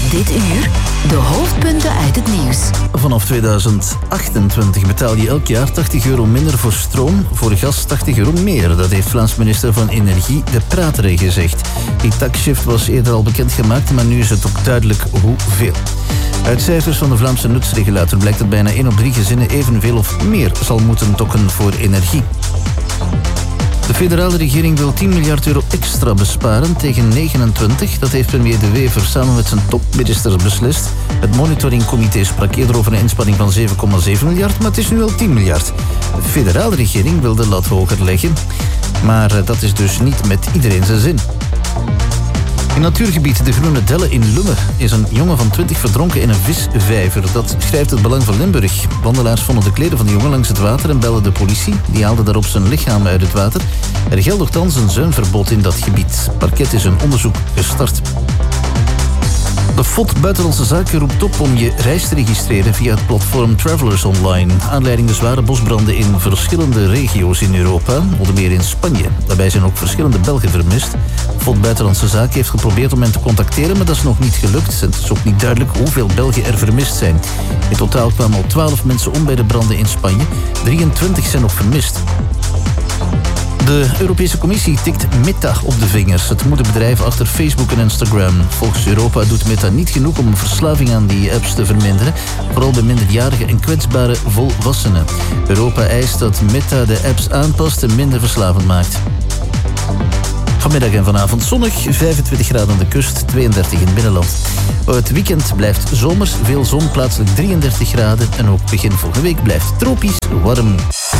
Dit uur de hoofdpunten uit het nieuws. Vanaf 2028 betaal je elk jaar €80 minder voor stroom, voor gas €80 meer. Dat heeft Vlaams minister van Energie De Prateren gezegd. Die taxshift was eerder al bekendgemaakt, maar nu is het ook duidelijk hoeveel. Uit cijfers van de Vlaamse nutsregulator blijkt dat bijna 1 op 3 gezinnen evenveel of meer zal moeten tokken voor energie. De federale regering wil €10 miljard extra besparen tegen 29. Dat heeft premier De Wever samen met zijn topministers beslist. Het monitoringcomité sprak eerder over een inspanning van 7,7 miljard, maar het is nu al 10 miljard. De federale regering wil de lat hoger leggen, maar dat is dus niet met iedereen zijn zin. In natuurgebied De Groene Delle in Lummen is een jongen van 20 verdronken in een visvijver. Dat schrijft het Belang van Limburg. Wandelaars vonden de kleden van de jongen langs het water en belden de politie. Die haalde daarop zijn lichaam uit het water. Er geldt nogthans een zuinverbod in dat gebied. Parket is een onderzoek gestart. De FOD Buitenlandse Zaken roept op om je reis te registreren via het platform Travelers Online. Aanleiding de zware bosbranden in verschillende regio's in Europa, onder meer in Spanje. Daarbij zijn ook verschillende Belgen vermist. FOD Buitenlandse Zaken heeft geprobeerd om hen te contacteren, maar dat is nog niet gelukt. Het is ook niet duidelijk hoeveel Belgen er vermist zijn. In totaal kwamen al 12 mensen om bij de branden in Spanje. 23 zijn nog vermist. De Europese Commissie tikt Meta op de vingers. Het moederbedrijf achter Facebook en Instagram. Volgens Europa doet Meta niet genoeg om verslaving aan die apps te verminderen. Vooral bij minderjarigen en kwetsbare volwassenen. Europa eist dat Meta de apps aanpast en minder verslavend maakt. Vanmiddag en vanavond zonnig, 25 graden aan de kust, 32 in het binnenland. Het weekend blijft zomers, veel zon, plaatselijk 33 graden. En ook begin volgende week blijft tropisch warm.